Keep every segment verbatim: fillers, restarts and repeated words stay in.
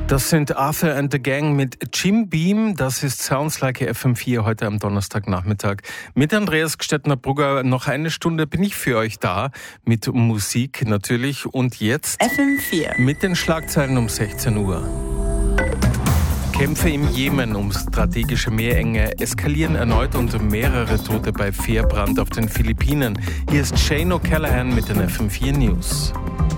Das sind Arthur and the Gang mit Jim Beam. Das ist Sounds Like F M vier heute am Donnerstagnachmittag. Mit Andreas Gstettner-Brugger noch eine Stunde bin ich für euch da. Mit Musik natürlich. Und jetzt F M vier mit den Schlagzeilen um sechzehn Uhr. Kämpfe im Jemen um strategische Meerenge eskalieren erneut und mehrere Tote bei Fährbrand auf den Philippinen. Hier ist Shane O'Callaghan mit den F M vier News.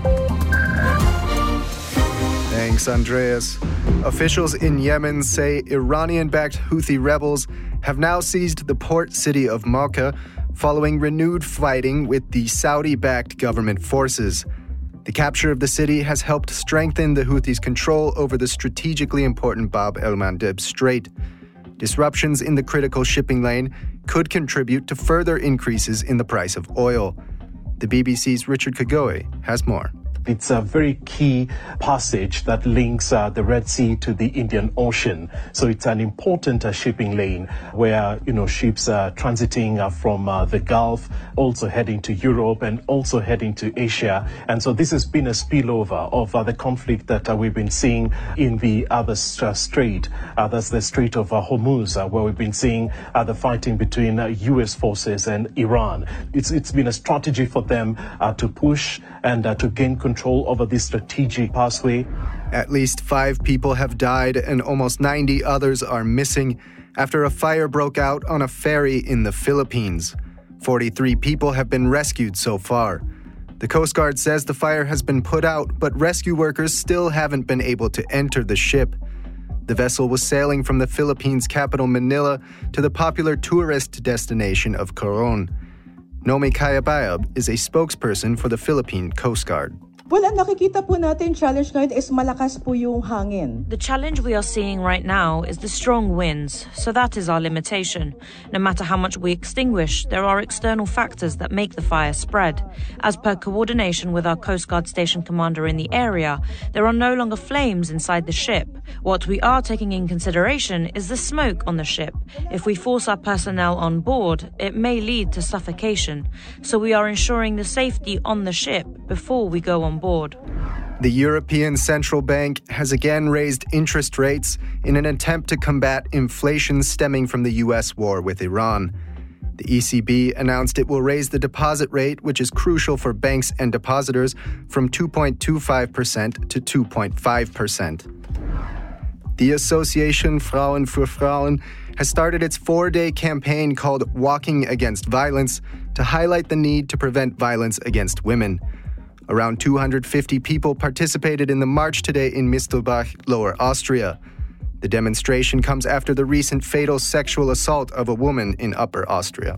Thanks, Andreas. Officials in Yemen say Iranian-backed Houthi rebels have now seized the port city of Mocha following renewed fighting with the Saudi-backed government forces. The capture of the city has helped strengthen the Houthis' control over the strategically important Bab el-Mandeb Strait. Disruptions in the critical shipping lane could contribute to further increases in the price of oil. The B B C's Richard Kagoe has more. It's a very key passage that links uh, the Red Sea to the Indian Ocean. So it's an important uh, shipping lane where, you know, ships are transiting uh, from uh, the Gulf, also heading to Europe and also heading to Asia. And so this has been a spillover of uh, the conflict that uh, we've been seeing in the other uh, strait. Uh, that's the Strait of uh, Hormuz, uh, where we've been seeing uh, the fighting between uh, U S forces and Iran. It's It's been a strategy for them uh, to push and uh, to gain control control over this strategic pathway. At least five people have died and almost ninety others are missing after a fire broke out on a ferry in the Philippines. forty-three people have been rescued so far. The Coast Guard says the fire has been put out, but rescue workers still haven't been able to enter the ship. The vessel was sailing from the Philippines' capital Manila to the popular tourist destination of Coron. Nomi Kayabayab is a spokesperson for the Philippine Coast Guard. Well, ang nakikita po natin challenge ngayon is malakas po yung hangin. The challenge we are seeing right now is the strong winds, so that is our limitation. No matter how much we extinguish, there are external factors that make the fire spread. As per coordination with our Coast Guard station commander in the area, there are no longer flames inside the ship. What we are taking in consideration is the smoke on the ship. If we force our personnel on board, it may lead to suffocation. So we are ensuring the safety on the ship before we go on board. The European Central Bank has again raised interest rates in an attempt to combat inflation stemming from the U S war with Iran. The E C B announced it will raise the deposit rate, which is crucial for banks and depositors, from two point two five percent to two point five percent. The association Frauen für Frauen has started its four-day campaign called Walking Against Violence to highlight the need to prevent violence against women. Around two hundred fifty people participated in the march today in Mistelbach, Lower Austria. The demonstration comes after the recent fatal sexual assault of a woman in Upper Austria.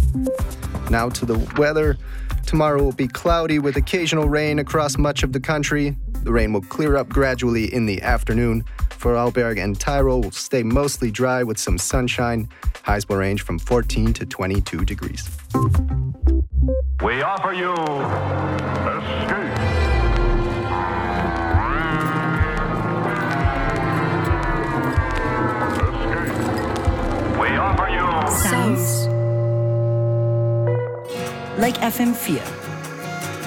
Now to the weather. Tomorrow will be cloudy with occasional rain across much of the country. The rain will clear up gradually in the afternoon. Vorarlberg and Tyrol will stay mostly dry with some sunshine. Highs will range from fourteen to twenty-two degrees. We offer you Escape. Escape. We offer you Sounds like F M vier.